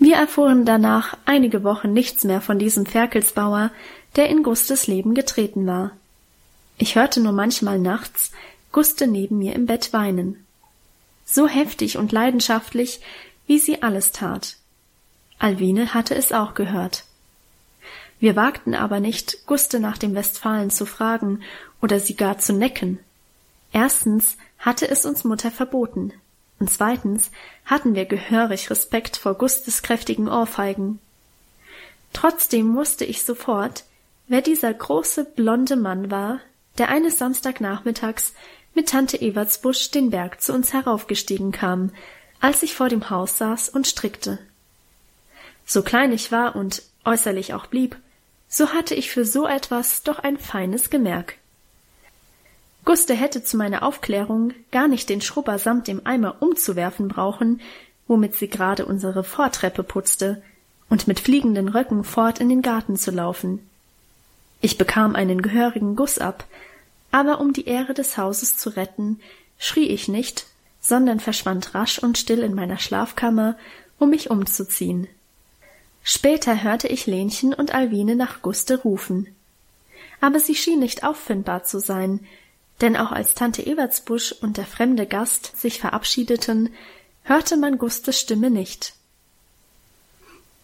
Wir erfuhren danach einige Wochen nichts mehr von diesem Ferkelsbauer, der in Gustes Leben getreten war. Ich hörte nur manchmal nachts Guste neben mir im Bett weinen. So heftig und leidenschaftlich, wie sie alles tat. Alwine hatte es auch gehört. Wir wagten aber nicht, Guste nach dem Westfalen zu fragen oder sie gar zu necken. Erstens hatte es uns Mutter verboten, und zweitens hatten wir gehörig Respekt vor Gustes kräftigen Ohrfeigen. Trotzdem wusste ich sofort, wer dieser große, blonde Mann war, der eines Samstagnachmittags mit Tante Ewertsbusch den Berg zu uns heraufgestiegen kam, als ich vor dem Haus saß und strickte. So klein ich war und äußerlich auch blieb, so hatte ich für so etwas doch ein feines Gemerk. Guste hätte zu meiner Aufklärung gar nicht den Schrubber samt dem Eimer umzuwerfen brauchen, womit sie gerade unsere Vortreppe putzte, und mit fliegenden Röcken fort in den Garten zu laufen. Ich bekam einen gehörigen Guss ab, aber um die Ehre des Hauses zu retten, schrie ich nicht, sondern verschwand rasch und still in meiner Schlafkammer, um mich umzuziehen. Später hörte ich Lenchen und Alwine nach Guste rufen. Aber sie schien nicht auffindbar zu sein, denn auch als Tante Ewertsbusch und der fremde Gast sich verabschiedeten, hörte man Gustes Stimme nicht.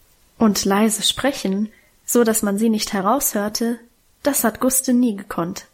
Und leise sprechen, so dass man sie nicht heraushörte, das hat Guste nie gekonnt.